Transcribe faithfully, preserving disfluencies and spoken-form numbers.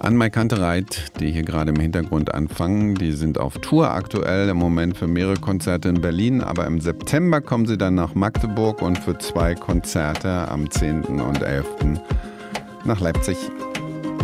Anne-Mai Kantereit, die hier gerade im Hintergrund anfangen, die sind auf Tour aktuell im Moment für mehrere Konzerte in Berlin, aber im September kommen sie dann nach Magdeburg und für zwei Konzerte am zehnten und elften nach Leipzig.